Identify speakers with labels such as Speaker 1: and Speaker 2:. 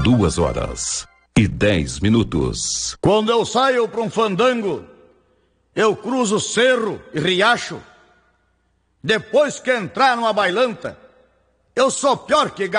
Speaker 1: 2h10.
Speaker 2: Quando eu saio pra um fandango, eu cruzo cerro e riacho. Depois que entrar numa bailanta, eu sou pior que